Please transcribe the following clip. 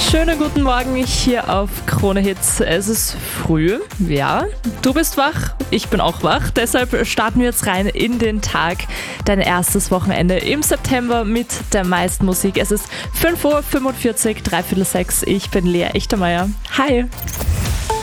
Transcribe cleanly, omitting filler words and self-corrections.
Schönen guten Morgen hier auf Krone Hits. Es ist früh, ja. Du bist wach, ich bin auch wach. Deshalb starten wir jetzt rein in den Tag. Dein erstes Wochenende im September mit der meisten Musik. Es ist 5:45 Uhr, 5:45. Ich bin Lea Echtermeier. Hi.